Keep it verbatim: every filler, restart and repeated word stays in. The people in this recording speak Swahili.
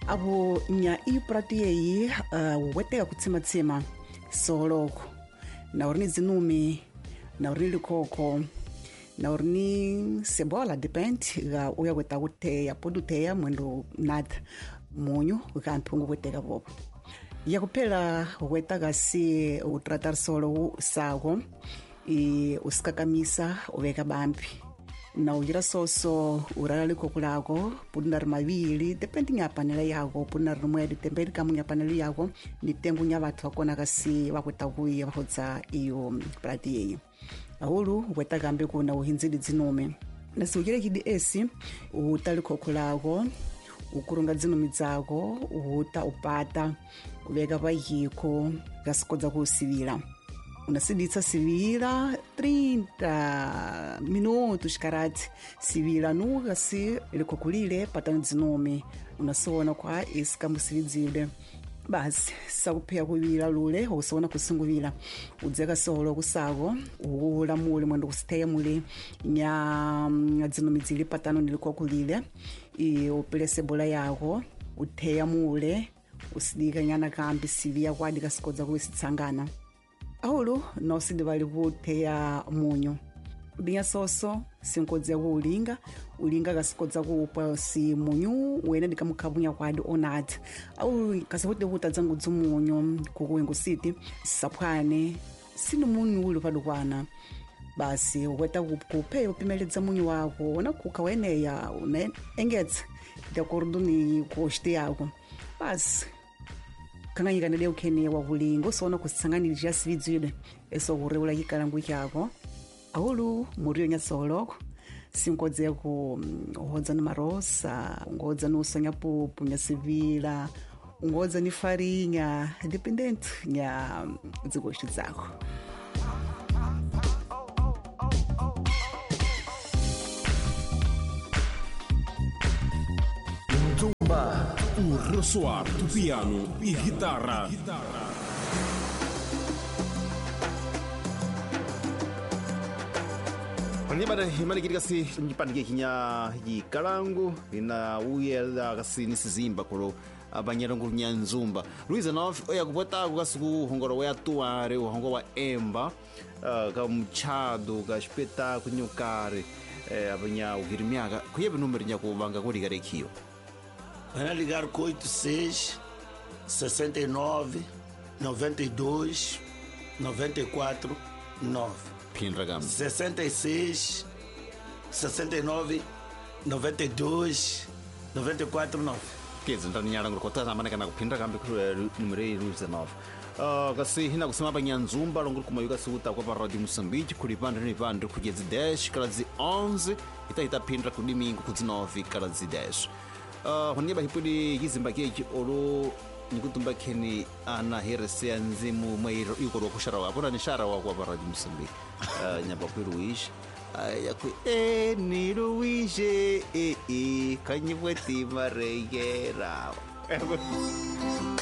abo nya iprati yeyi uh, weteka kutsima-tsima soloko na urini zinumi na urini likoko na urini sebola depend ga uya weta kuteya podu teya mwendo nada munyu ga mpungu weteka bobo ya kupela weta gasi utratar solo sago i usikakamisa uveka bambi na ujira soso urala likoko lako punar mavili depending ya panela yako punar mwedi tembeli kamu ya panela yako ni tengu nya watu wakona kasi wakweta kuya wahodza iyo plati yeyi ahulu weta gambe kuna uhinzili zinome na si ujire kidi esi uta likoko lako ukurunga zinumi zako uta upata uveka pahiko gasikodza kusivila unasiditsa sivila trinta minutos karati sivila nuga si likokulile patani zinome unasiona kwa isika musividzile basi sakupea kuvila lule usiona kusunguvila udzeka solo kusako ula mule mwendo kusiteya mule nya zinome zili patano nilikokulile i upele sebola yako uteya mule usidika nyana kambi sivia kwadi kasikodza kuisitsangana ahulu no sindi bali kuteya munyu binya soso sinkodza kuulinga ulinga kasikodza kuupa si munyu wena ndikamukabunya kwadi onati au kasakuti kutadza ngudzu munyu kukuwengu siti sapwane sinu munyu uli padukwana basi weta kupe upimeledza munyu wako ona kukaweneya une engedza ndakorduni koshte yako basi kanganyika nele ukhene wa kulinga usona kusitsanganirira sividzile eso kureula yikalangu yako ahulu muriyo nya soloko sinkodze ku hodza ni marosa ngodza no sonya pupu nya sivila ngodza ni farinha dependent nya dzigoshi zako. O ressoar do piano e guitarra. Nibada himali kiti kasi njipandike kinya yikalangu ina uyela kasi nisizimba kolo abanyarongo nyanzumba Luiza nove oya kupota kasi kuhongoro wa tuare uhongo wa emba ka mchado ka espetáculo nyukare abanya ugirimiaga kuyebe numero nya kubanga kuri garekio Vai ligar com oito seis, sessenta e nove, noventa e dois, noventa e quatro, nove. Pinragam. sessenta e seis, sessenta e nove, noventa e dois, noventa e quatro, nove. Que dizer, então ninha rango kota zamana kana pinragam número dezenove. Ah, kasi hina kusema banyanzumba longo kumayuka suta kwa Radio Moçambique kuri banda ni banda ku dez kala onze ita ita pinra ku domingo ku dezenove kala dez. Uh, honiba hipudi gizimba keji olo nikutumba keni ana herese anzimu mairo yukoro kushara wa bona nishara wa kwa Radio Moçambique uh, nyamba ku Luís aya ku e ni Luís e e kanyibweti mareigera